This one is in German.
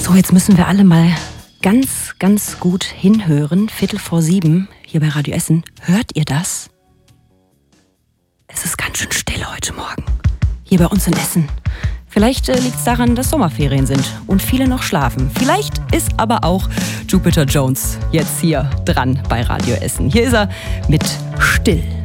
So, jetzt müssen wir alle mal ganz, ganz gut hinhören. 6:15 hier bei Radio Essen. Hört ihr das? Es ist ganz schön still heute Morgen. Hier bei uns in Essen. Vielleicht liegt es daran, dass Sommerferien sind und viele noch schlafen. Vielleicht ist aber auch Jupiter Jones jetzt hier dran bei Radio Essen. Hier ist er mit Still.